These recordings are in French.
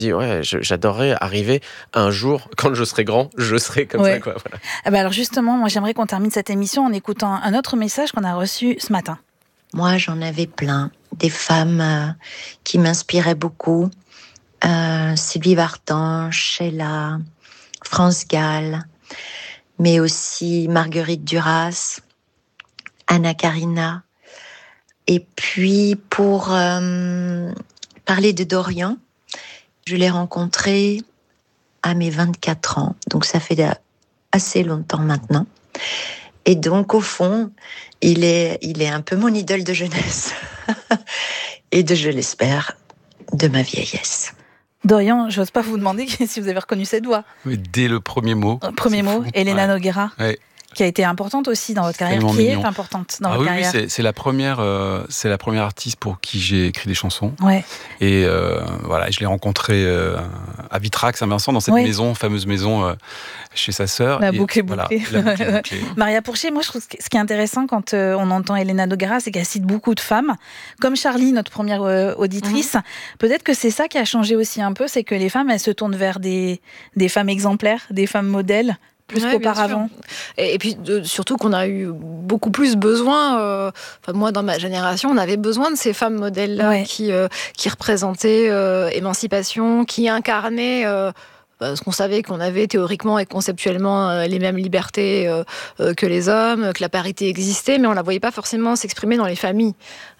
dis ouais, j'adorerais arriver un jour, quand je serai grand, je serai comme ça, quoi. Voilà. Ah bah alors justement, moi j'aimerais qu'on termine cette émission en écoutant un autre message qu'on a reçu ce matin. Moi, j'en avais plein. Des femmes qui m'inspiraient beaucoup. Sylvie Vartan, Sheila, France Gall, mais aussi Marguerite Duras, Anna Karina. Et puis, pour parler de Dorian, je l'ai rencontré à mes 24 ans. Donc, ça fait assez longtemps maintenant. Et donc, au fond, il est un peu mon idole de jeunesse. Et je l'espère, de ma vieillesse. Dorian, j'ose pas vous demander si vous avez reconnu cette voix. Mais dès le premier mot. Premier mot, Elena Noguera. Ouais. Qui a été importante aussi dans votre carrière, qui est importante dans votre carrière. Oui, c'est la première artiste pour qui j'ai écrit des chansons. Ouais. Et voilà, je l'ai rencontrée à Vitrac, Saint-Vincent, dans cette fameuse maison chez sa sœur. La boucle est bouclée. Voilà, la boucle est bouclée. Maria Pourchier, moi je trouve que ce qui est intéressant quand on entend Elena Noguera, c'est qu'elle cite beaucoup de femmes. Comme Charlie, notre première auditrice, peut-être que c'est ça qui a changé aussi un peu, c'est que les femmes, elles se tournent vers des femmes exemplaires, des femmes modèles, plus qu'auparavant. Et puis surtout qu'on a eu beaucoup plus besoin, moi dans ma génération, on avait besoin de ces femmes modèles-là qui représentaient émancipation, qui incarnaient parce qu'on savait qu'on avait théoriquement et conceptuellement les mêmes libertés que les hommes, que la parité existait, mais on ne la voyait pas forcément s'exprimer dans les familles.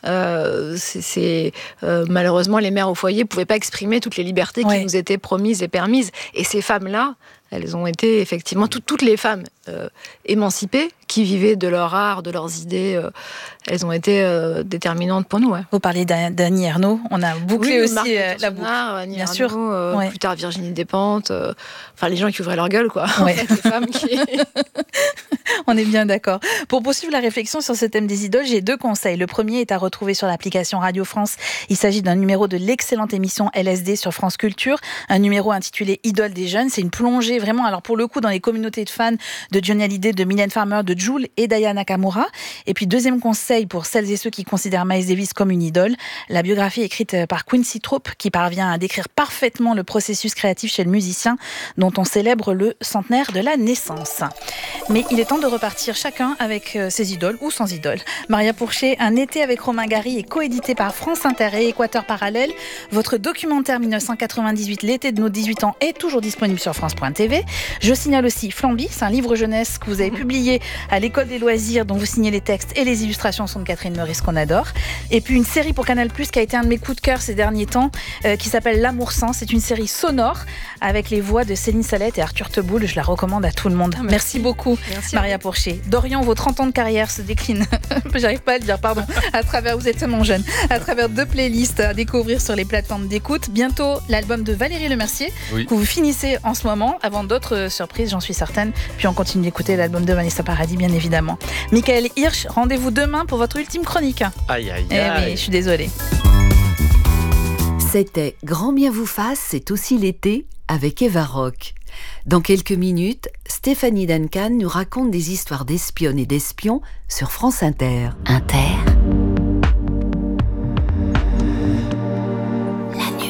Malheureusement, les mères au foyer ne pouvaient pas exprimer toutes les libertés qui nous étaient promises et permises. Et ces femmes-là, elles ont été effectivement toutes les femmes émancipées qui vivaient de leur art, de leurs idées. Elles ont été déterminantes pour nous. Ouais. Vous parlez d'Annie Ernaux, on a bouclé aussi la boucle. Annie Bien Ernaux, sûr. Plus tard Virginie Despentes. Enfin, les gens qui ouvraient leur gueule, quoi. Ouais. Les femmes qui... On est bien d'accord. Pour poursuivre la réflexion sur ce thème des idoles, j'ai 2 conseils. Le premier est à retrouver sur l'application Radio France. Il s'agit d'un numéro de l'excellente émission LSD sur France Culture, un numéro intitulé Idoles des jeunes. C'est une plongée vraiment, alors pour le coup, dans les communautés de fans de Johnny Hallyday, de Mylène Farmer, de Jul et d'Aya Nakamura. Et puis deuxième conseil pour celles et ceux qui considèrent Miles Davis comme une idole, la biographie écrite par Quincy Trope qui parvient à décrire parfaitement le processus créatif chez le musicien dont on célèbre le centenaire de la naissance. Mais il est temps de repartir chacun avec ses idoles ou sans idoles. Maria Pourchier, Un été avec Romain Gary est coédité par France Inter et Équateur Parallèle. Votre documentaire 1998, l'été de nos 18 ans, est toujours disponible sur France.tv. Je signale aussi Flamby, c'est un livre jeunesse que vous avez publié à l'École des loisirs, dont vous signez les textes et les illustrations sont de Catherine Meurice, qu'on adore. Et puis une série pour Canal+, qui a été un de mes coups de cœur ces derniers temps, qui s'appelle L'amour sans. C'est une série sonore avec les voix de Céline Salette et Arthur Teboul. Je la recommande à tout le monde. Merci beaucoup, Maria Pourchier. Dorian, vos 30 ans de carrière se déclinent, j'arrive pas à le dire, pardon, à travers, vous êtes tellement jeune, à travers 2 playlists à découvrir sur les plateformes d'écoute. Bientôt, l'album de Valérie Lemercier, que vous finissez en ce moment, avant d'autres surprises, j'en suis certaine. Puis on continue d'écouter l'album de Vanessa Paradis, bien évidemment. Michael Hirsch, rendez-vous demain pour votre ultime chronique. Aïe, aïe, aïe. Eh oui, je suis désolée. C'était Grand bien vous fasse, c'est aussi l'été, avec Eva Rock. Dans quelques minutes, Stéphanie Duncan nous raconte des histoires d'espionnes et d'espions sur France Inter. Inter.